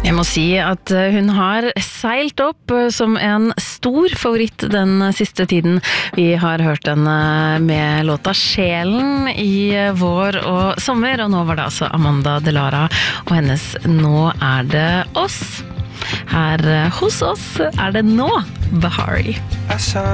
Jeg må si at hun har seilt opp som en stor favoritt den siste tiden. Vi har hørt henne med låta Sjelen i vår og sommer, og nå var det altså Amanda Delara og hennes Nå er det oss. Her hos oss er det nå Bahari. I saw